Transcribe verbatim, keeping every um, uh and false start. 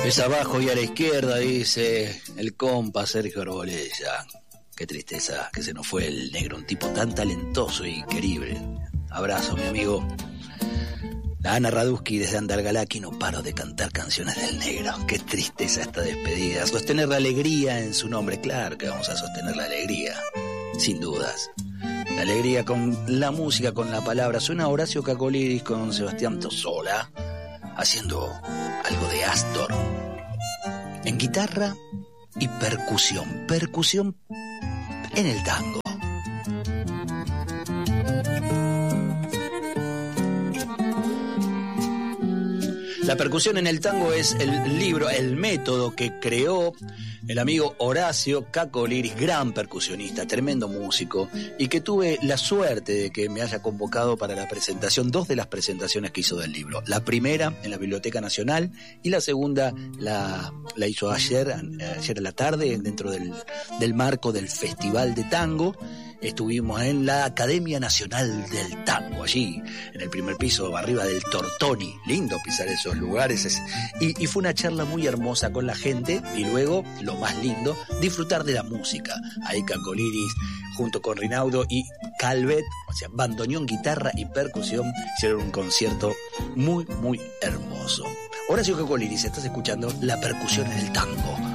Es abajo y a la izquierda, dice el compa Sergio Arbolella. Qué tristeza que se nos fue el negro, un tipo tan talentoso y querible. Abrazo, mi amigo. La Ana Raduski desde Andalgalaki, no paro de cantar canciones del negro. Qué tristeza esta despedida. Sostener la alegría en su nombre. Claro que vamos a sostener la alegría, sin dudas. La alegría con la música, con la palabra. Suena Horacio Cacoliris con Sebastián Tosola, haciendo algo de Astor. En guitarra y percusión. Percusión en el tango. La percusión en el tango es el libro, el método que creó el amigo Horacio Cacoliris, gran percusionista, tremendo músico, y que tuve la suerte de que me haya convocado para la presentación, dos de las presentaciones que hizo del libro. La primera en la Biblioteca Nacional y la segunda la, la hizo ayer, ayer a la tarde, dentro del, del marco del Festival de Tango. Estuvimos en la Academia Nacional del Tango, allí, en el primer piso, arriba del Tortoni. Lindo pisar esos lugares. Es, y, y fue una charla muy hermosa con la gente. Y luego, lo más lindo, disfrutar de la música. Ahí Cacoliris, junto con Rinaudo y Calvet, o sea, bandoneón, guitarra y percusión, hicieron un concierto muy, muy hermoso. Horacio Cacoliris, estás escuchando La Percusión en el Tango.